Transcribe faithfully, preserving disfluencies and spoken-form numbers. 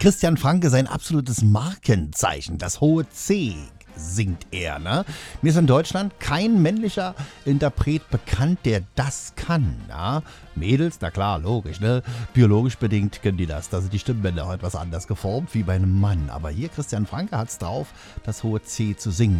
Christian Franke, sein absolutes Markenzeichen, das hohe C singt er, ne? Mir ist in Deutschland kein männlicher Interpret bekannt, der das kann, ja? Mädels, na klar, logisch, ne? Biologisch bedingt können die das. Da sind die Stimmbänder auch etwas anders geformt wie bei einem Mann. Aber hier, Christian Franke hat's drauf, das hohe C zu singen.